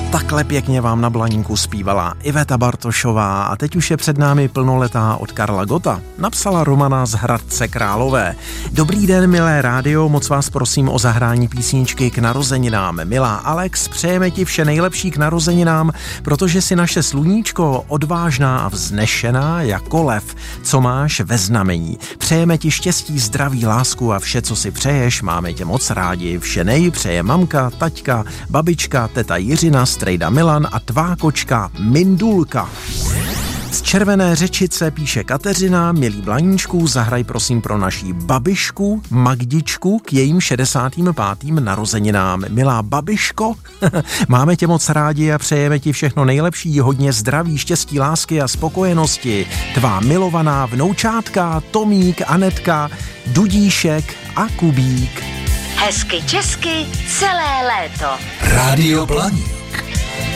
Takhle pěkně vám na Blaníku zpívala Iveta Bartošová a teď už je před námi plnoletá od Karla Gotta. Napsala Romana z Hradce Králové. Dobrý den, milé rádio, moc vás prosím o zahrání písničky k narozeninám. Milá Alex, přejeme ti vše nejlepší k narozeninám, protože si naše sluníčko odvážná a vznešená jako lev, co máš ve znamení. Přejeme ti štěstí, zdraví, lásku a vše, co si přeješ, máme tě moc rádi. Vše přeje mamka, taťka, babička, teta Jiřina, strejda Milan a tvá kočka Mindulka. Z Červené Řečice píše Kateřina, milý Blaníčku, zahraj prosím pro naší babišku Magdičku k jejím 65. narozeninám. Milá babiško, máme tě moc rádi a přejeme ti všechno nejlepší, hodně zdraví, štěstí, lásky a spokojenosti. Tvá milovaná vnoučátka Tomík, Anetka, Dudíšek a Kubík. Hezky česky celé léto. Rádio Blaník.